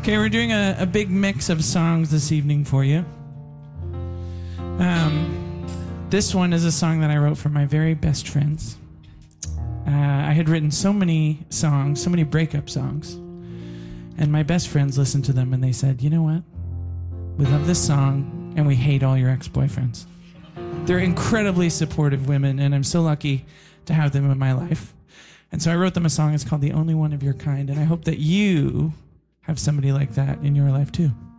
Okay, we're doing a big mix of songs this evening for you. This one is a song that I wrote for my very best friends. I had written so many songs, so many breakup songs, and my best friends listened to them and they said, you know what? We love this song and we hate all your ex-boyfriends. They're incredibly supportive women and I'm so lucky to have them in my life. And so I wrote them a song. It's called The Only One of Your Kind, and I hope that you have somebody like that in your life too.